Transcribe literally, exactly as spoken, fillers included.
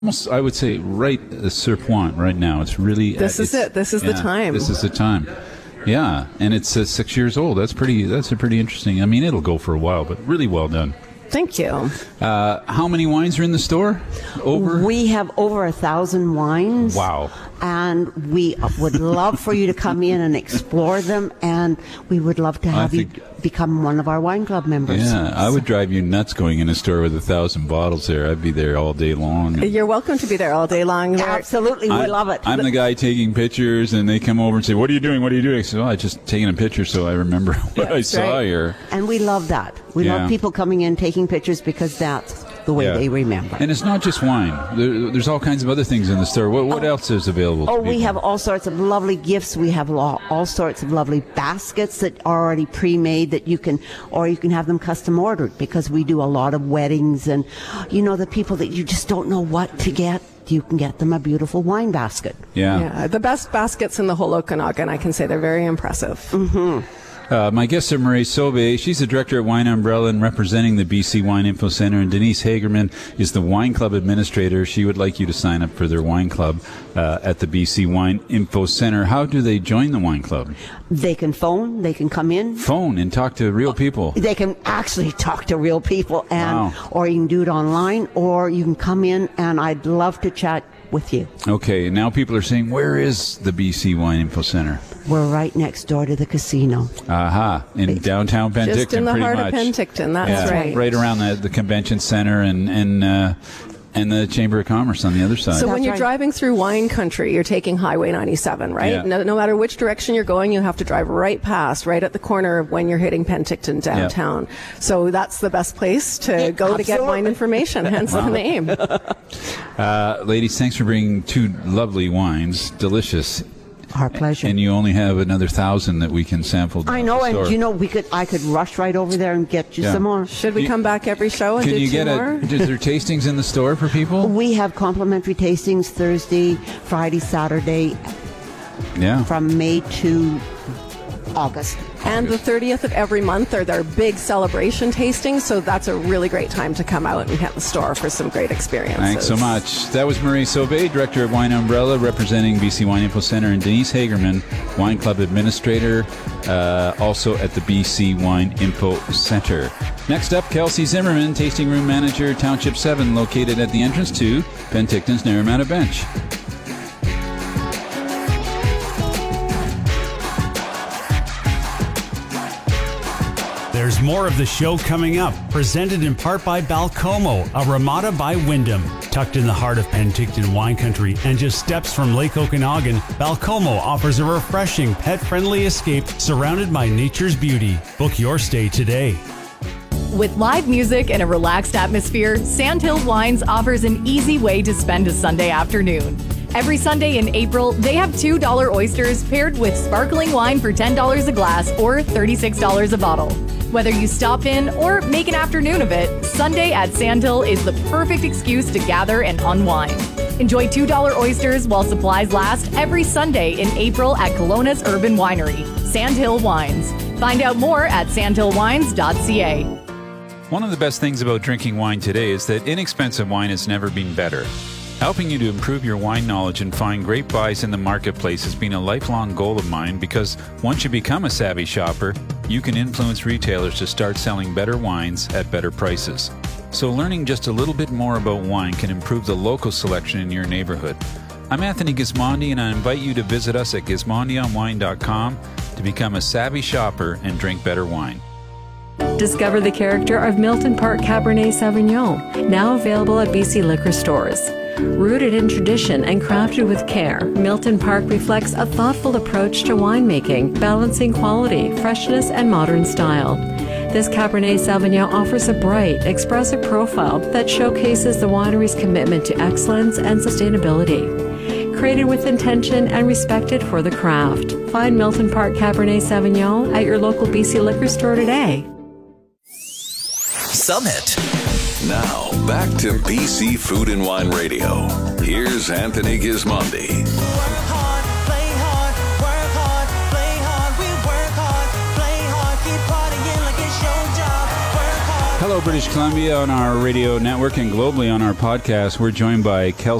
almost, I would say, right uh, sur point right now. It's really... This uh, is it. This is yeah, the time. This is the time. Yeah, and it's uh, six years old. That's pretty, that's a pretty interesting... I mean, it'll go for a while, but really well done. Thank you. Uh, how many wines are in the store? Over? We have over a thousand wines. Wow. And we would love for you to come in and explore them, and we would love to have you become one of our wine club members. Yeah, I would drive you nuts going in a store with a thousand bottles there. I'd be there all day long. You're welcome to be there all day long. Absolutely, we I, love it. I'm the guy taking pictures, and they come over and say, "What are you doing? What are you doing?" I say, "Oh, I just taking a picture so I remember what yeah, I saw right. here." And we love that. We yeah. love people coming in, taking pictures, because that's the way yeah. they remember. And it's not just wine. There, there's all kinds of other things in the store. What, what oh, else is available to Oh, people? we have all sorts of lovely gifts. We have all, all sorts of lovely baskets that are already pre-made that you can, or you can have them custom ordered, because we do a lot of weddings, and, you know, the people that you just don't know what to get, you can get them a beautiful wine basket. Yeah. Yeah, the best baskets in the whole Okanagan. I can say they're very impressive. Mm-hmm. Uh, my guests are Marie Sauvé. She's the director at Wine Umbrella and representing the B C Wine Info Center. And Denise Hagerman is the wine club administrator. She would like you to sign up for their wine club uh, at the B C Wine Info Center. How do they join the wine club? They can phone. They can come in. Phone and talk to real people. They can actually talk to real people, and wow. or you can do it online, or you can come in, and I'd love to chat with you. Okay, now people are saying, where is the B C Wine Info Center? We're right next door to the casino. Aha, in downtown Penticton, Just in the pretty heart much. of Penticton, that's yeah, right. Right around the, the convention center and and uh, and the Chamber of Commerce on the other side. So That's when you're right. driving through wine country, you're taking Highway ninety-seven, right? Yeah. No, no matter which direction you're going, you have to drive right past, right at the corner of when you're hitting Penticton downtown. Yeah. So that's the best place to Yeah, go absolutely. to get wine information, hence wow. the name. Uh, ladies, thanks for bringing two lovely wines. Delicious. Our pleasure. And you only have another thousand that we can sample. I know, and store. you know, we could. I could rush right over there and get you Yeah. some more. Should we You- come back every show and Can do you two get more? a? Is there tastings in the store for people? We have complimentary tastings Thursday, Friday, Saturday, Yeah. from May to August. And the thirtieth of every month are their big celebration tastings, so that's a really great time to come out and hit the store for some great experiences. Thanks so much. That was Marie Sauvé, Director of Wine Umbrella, representing B C Wine Info Center, and Denise Hagerman, Wine Club Administrator, uh, also at the B C Wine Info Center. Next up, Kelsey Zimmerman, Tasting Room Manager, Township seven, located at the entrance to Penticton's Naramata Bench. There's more of the show coming up, presented in part by Balcomo, a Ramada by Wyndham. Tucked in the heart of Penticton wine country and just steps from Lake Okanagan, Balcomo offers a refreshing, pet-friendly escape surrounded by nature's beauty. Book your stay today. With live music and a relaxed atmosphere, Sandhill Wines offers an easy way to spend a Sunday afternoon. Every Sunday in April, they have two dollar oysters paired with sparkling wine for ten dollars a glass or thirty-six dollars a bottle. Whether you stop in or make an afternoon of it, Sunday at Sandhill is the perfect excuse to gather and unwind. Enjoy two dollar oysters while supplies last every Sunday in April at Kelowna's Urban Winery, Sandhill Wines. Find out more at sandhill wines dot c a. One of the best things about drinking wine today is that inexpensive wine has never been better. Helping you to improve your wine knowledge and find great buys in the marketplace has been a lifelong goal of mine, because once you become a savvy shopper, you can influence retailers to start selling better wines at better prices. So learning just a little bit more about wine can improve the local selection in your neighborhood. I'm Anthony Gismondi, and I invite you to visit us at gismondi on wine dot com to become a savvy shopper and drink better wine. Discover the character of Milton Park Cabernet Sauvignon, now available at B C liquor stores. Rooted in tradition and crafted with care, Milton Park reflects a thoughtful approach to winemaking, balancing quality, freshness, and modern style. This Cabernet Sauvignon offers a bright, expressive profile that showcases the winery's commitment to excellence and sustainability. Created with intention and respected for the craft. Find Milton Park Cabernet Sauvignon at your local B C liquor store today. Summit. Now, back to B C Food and Wine Radio. Here's Anthony Gismondi. Hello, British Columbia on our radio network and globally on our podcast. We're joined by Kelsey